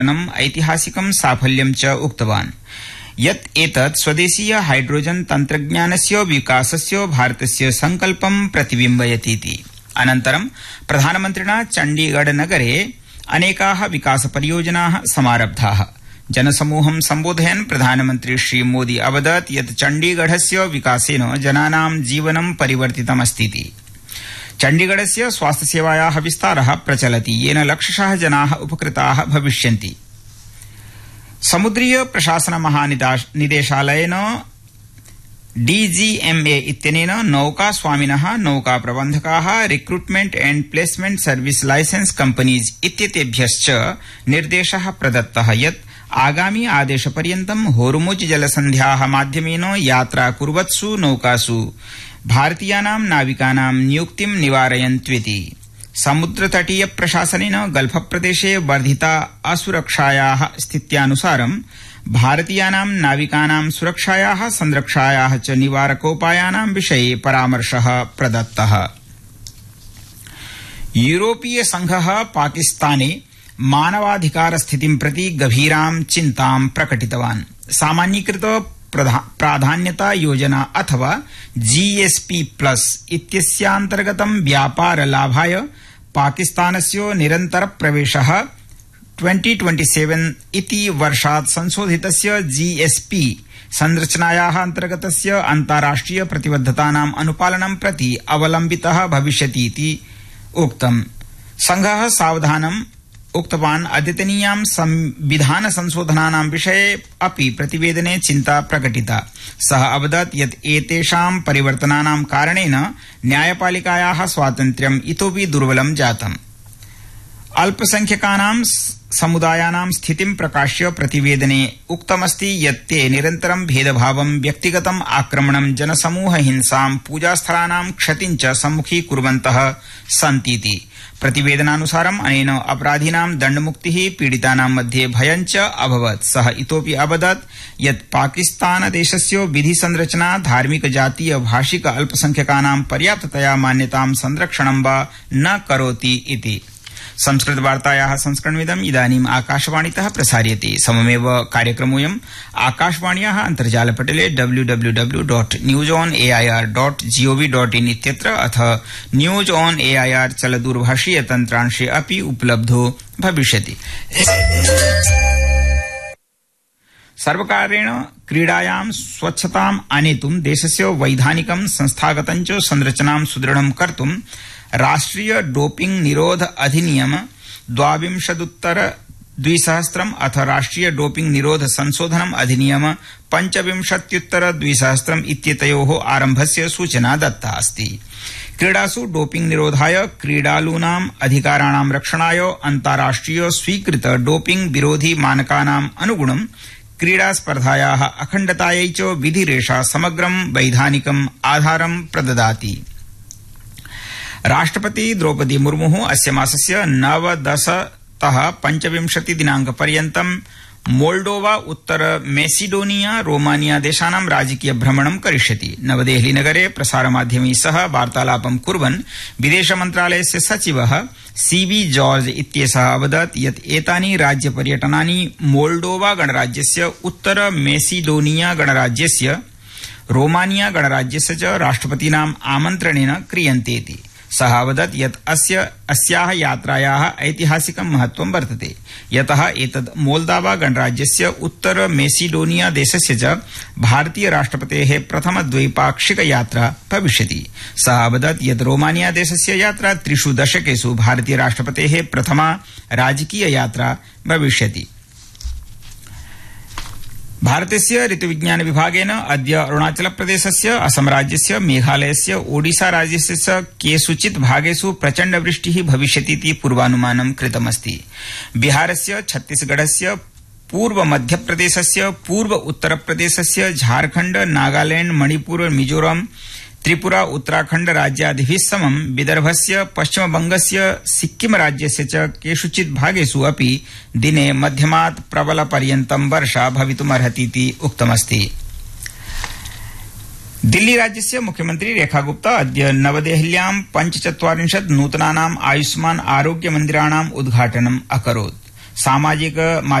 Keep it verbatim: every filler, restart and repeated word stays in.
ऐतिहासिकं साफल्यं च उक्तवान् यत् एतत् स्वदेशीय हाइड्रोजन तन्त्रज्ञानस्य विकासस्य भारतस्य संकल्पं प्रतिबिम्बयतीति। अनन्तरं प्रधानमन्त्रिणा चण्डीगढ़ नगरे अनेकाः विकास परियोजनाः समारब्धाः। जनसमूहं सम्बोधयन् प्रधानमन्त्री श्रीमोदी अवदत् यत् चण्डीगढ़स्य विकासेन जनानां जीवनं परिवर्तितमस्तीति। चण्डीगढ़स्य स्वास्थ्यसेवायाः विस्तारः प्रचलति येन लक्षशः जनाः उपकृताः भविष्यन्ति। समुद्रीय प्रशासन महानिदेशालयेन डीजीएमए इत्यनेन नौका स्वामिनः, नौका प्रबन्धकाः, recruitment and placement service licence companies इत्येतेभ्यश्च निर्देशः प्रदत्तः यत् आगामी आदेशपर्यन्तं होर्मुज जलसन्ध्याः माध्यमेन यात्रा कुर्वत्सु नौकासु भारतीयानां नाविकानां नियुक्तिं निवारयन्त्विति। समुद्रतटीय प्रशासनेन गल्फ प्रदेशे वर्धिता असुरक्षायाः स्थित्यानुसारं भारतीयानां नाविकानां सुरक्षायाः संरक्षायाः च निवारकोपायानां विषये परामर्शः प्रदत्तः। यूरोपीय संघः पाकिस्ताने मानवाधिकार स्थितिं प्रति गभीरां चिन्तां प्रकटितवान्। सामान्यीकृत प्राधान्यता योजना अथवा जीएसपी प्लस इत्यस्यान्तर्गतं व्यापार लाभाय पाकिस्तानस्य निरन्तर प्रवेशः ट्वेंटी ट्वेंटी सेवन इति वर्षात् संशोधितस्य जीएसपी संरचनायाः अन्तर्गतस्य अन्ताराष्ट्रिय प्रतिबद्धतानाम् अनुपालनं प्रति अवलम्बितः भविष्यति इति उक्तम्। संघः सावधानम् उक्तवान् अद्यतनीयां संविधान संशोधनानां विषये अपि प्रतिवेदने चिन्ता प्रकटिता। सः अवदत् यत् एतेषां परिवर्तनानां कारणेन न्यायपालिकायाः स्वातन्त्र्यम् इतोपि दुर्बलं जातम्। अल्पसंख्यकानां समुदायानां स्थितिं प्रकाश्य प्रतिवेदने उक्तमस्ति यत् ते निरन्तरं भेदभावं, व्यक्तिगतम् आक्रमणं, जनसमूह हिंसां, पूजास्थलानां क्षतिं च सम्मुखीकुर्वन्तः सन्तीति। प्रतिवेदनानुसारम् अनेन अपराधिनां दण्डमुक्तिः, पीडितानां मध्ये भयं च अभवत्। सः इतोपि अवदत् यत् पाकिस्तानदेशस्य विधि संरचना धार्मिक, जातीय, भाषिक अल्पसंख्यकानां पर्याप्ततया मान्यतां संरक्षणं वा न करोति इति। संस्कृतवार्तायाः संस्करणमिदम् इदानीम् आकाशवाणीतः प्रसार्यते। सममेव कार्यक्रमोऽयम् आकाशवाण्याः अन्तर्जालपटले W W W dot news on AIR dot gov dot in इत्यत्र अथ न्यूज ऑन एआईआर चलदूरभाषीय तन्त्रांशे अपि उपलब्धो भविष्यति। सर्वकारेण क्रीडायां स्वच्छताम् आनेतुं देशस्य वैधानिकं संस्थागतं च संरचनां सुदृढं कर्तुं राष्ट्रिय डोपिंग निरोध अधिनियम द्वाविंशदुत्तर द्विसहस्रम् अथ राष्ट्रिय डोपिंग निरोध संशोधनम् अधिनियम पंचविंशत्युत्तर द्विसहस्रम् इत्येतयोः आरम्भस्य सूचना दत्ता अस्ति। क्रीडासु डोपिंग निरोधाय, क्रीडालूनाम् अधिकाराणां रक्षणाय अन्ताराष्ट्रिय स्वीकृत डोपिंग विरोधी मानकानाम् अनुगुणं क्रीडास्पर्धायाः अखण्डतायै च विधिरेषा समग्रं वैधानिकम् आधारं प्रददाति। राष्ट्रपति द्रौपदी मुर्मुः अस्य मासस्य नवदशतः पञ्चविंशति दिनाङ्कपर्यन्तं मोल्डोवा, उत्तर मेसिडोनिया, रोमानिया देशानां राजकीय भ्रमणं करिष्यति। नवदेहलीनगरे प्रसारमाध्यमैः सह वार्तालापं कुर्वन् विदेशमन्त्रालयस्य सचिवः सीबी जॉर्ज इत्येषः अवदत् यत् एतानि राज्यपर्यटनानि मोल्डोवा गणराज्यस्य, उत्तर मेसिडोनिया गणराज्यस्य, रोमानिया गणराज्यस्य च राष्ट्रपतीनाम् आमन्त्रणेन क्रियन्तेति। सः अवदत् यत् अस्य अस्याः यात्रायाः ऐतिहासिकं महत्वं वर्तते, यतः एतद् मोल्दावा गणराज्यस्य, उत्तर मेसिडोनिया देशस्य च भारतीय राष्ट्रपतेः प्रथम द्वैपाक्षिक यात्रा भविष्यति। सः अवदत् यत् रोमानिया देशस्य यात्रा त्रिषु दशकेषु भारतीय राष्ट्रपतेः प्रथमा राजकीय यात्रा भविष्यति। भारतस्य ऋतुविज्ञान विभागेन अद्य अरुणाचल प्रदेशस्य, असम राज्यस्य, मेघालयस्य, ओडिशा राज्यस्य च केषुचित् भागेषु प्रचण्ड वृष्टिः भविष्यतीति पूर्वानुमानं कृतमस्ति। बिहारस्य, छत्तीसगढ़स्य, पूर्व मध्यप्रदेशस्य, पूर्व उत्तरप्रदेशस्य, झारखण्ड, नागालैंड, मणिपुर, मिजोरम, त्रिपुरा, उत्तराखण्ड राज्यादिभिः समं विदर्भस्य, पश्चिमबंगस्य, सिक्किम राज्यस्य च केषुचित् भागेषु अपि दिने मध्यमात् प्रबलपर्यन्तं वर्षा भवितुमर्हतीति उक्तमस्ति। दिल्ली राज्यस्य मुख्यमन्त्री रेखा गुप्ता अद्य नवदेहल्यां पञ्चचत्वारिंशत् नूतनानाम् आयुष्मान् आरोग्य मन्दिराणाम् उद्घाटनम् अकरोत्। सामाजिक